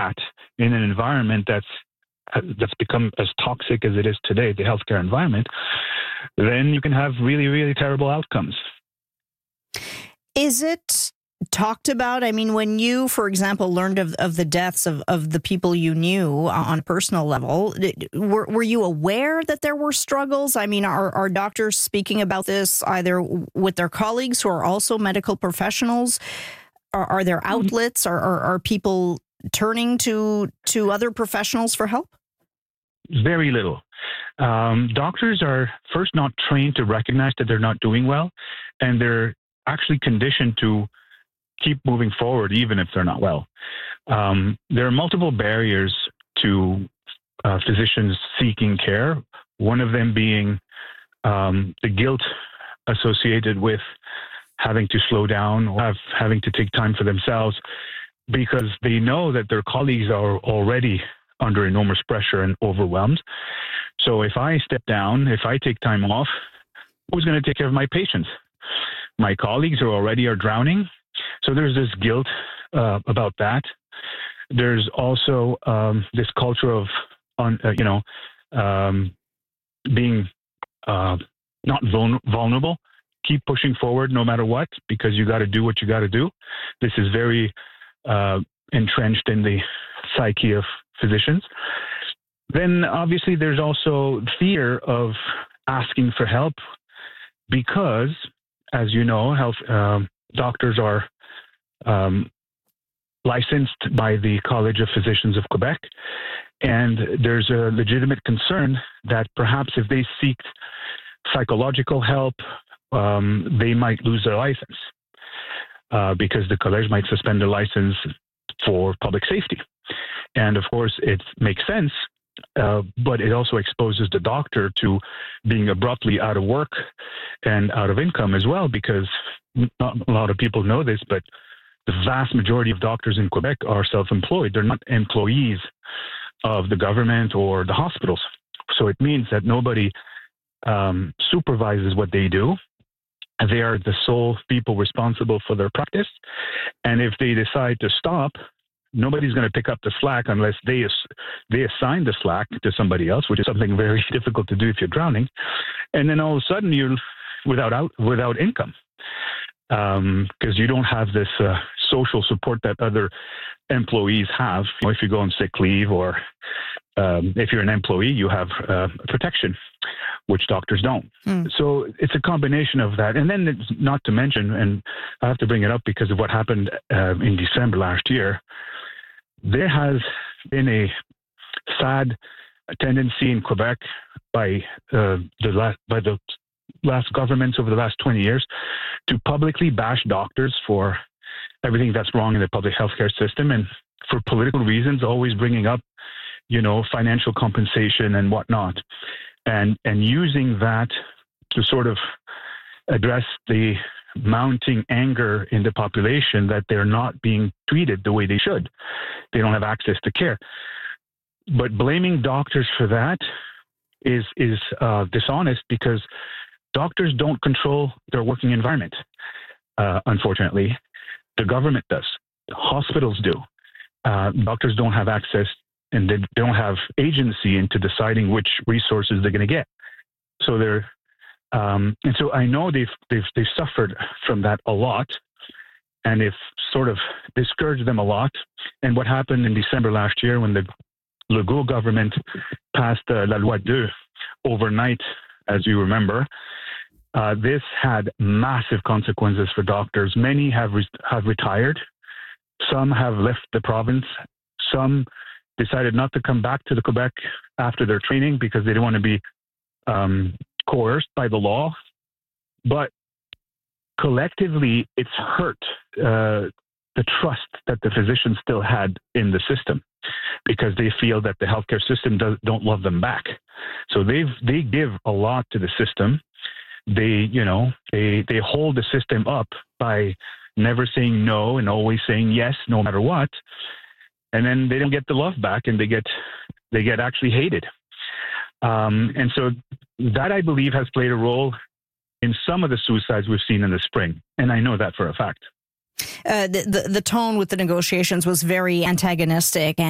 that in an environment that's become as toxic as it is today, the healthcare environment, then you can have really, really terrible outcomes. Is it talked about? I mean, when you, for example, learned of the deaths of the people you knew on a personal level, were you aware that there were struggles? I mean, are doctors speaking about this either with their colleagues who are also medical professionals? Are there outlets? Are people turning to other professionals for help? Very little. Doctors are first not trained to recognize that they're not doing well, and they're actually conditioned to keep moving forward even if they're not well. There are multiple barriers to physicians seeking care, one of them being the guilt associated with having to slow down or having to take time for themselves, because they know that their colleagues are already under enormous pressure and overwhelmed. So if I step down, if I take time off, who's going to take care of my patients? My colleagues are drowning. So there's this guilt about that. There's also this culture of, being not vulnerable. Keep pushing forward no matter what, because you got to do what you got to do. This is very entrenched in the psyche of physicians. Then obviously there's also fear of asking for help because, as you know, doctors are licensed by the College of Physicians of Quebec, and there's a legitimate concern that perhaps if they seek psychological help, they might lose their license because the college might suspend their license for public safety. And of course, it makes sense, but it also exposes the doctor to being abruptly out of work and out of income as well, because not a lot of people know this, but the vast majority of doctors in Quebec are self-employed. They're not employees of the government or the hospitals. So it means that nobody supervises what they do. They are the sole people responsible for their practice. And if they decide to stop, nobody's going to pick up the slack unless they assign the slack to somebody else, which is something very difficult to do if you're drowning. And then all of a sudden you're without income because you don't have this social support that other employees have. If you go on sick leave or if you're an employee, you have protection, which doctors don't. So it's a combination of that. And then it's not to mention, and I have to bring it up because of what happened in December last year, there has been a sad tendency in Quebec by the last governments over the last 20 years to publicly bash doctors for everything that's wrong in the public healthcare system, and for political reasons, always bringing up, financial compensation and whatnot, and using that to sort of address the mounting anger in the population that they're not being treated the way they should. They don't have access to care. But blaming doctors for that is dishonest, because doctors don't control their working environment. Unfortunately, the government does. Hospitals do. Doctors don't have access, and they don't have agency into deciding which resources they're going to get. So and so I know they've suffered from that a lot, and it's sort of discouraged them a lot. And what happened in December last year when the Legault government passed La Loi 2 overnight, as you remember, this had massive consequences for doctors. Many have retired. Some have left the province. Some decided not to come back to the Quebec after their training because they didn't want to be coerced by the law. But collectively, it's hurt the trust that the physicians still had in the system, because they feel that the healthcare system don't love them back. So they give a lot to the system. They hold the system up by never saying no and always saying yes, no matter what. And then they don't get the love back, and they get actually hated. And so that, I believe, has played a role in some of the suicides we've seen in the spring. And I know that for a fact. The tone with the negotiations was very antagonistic,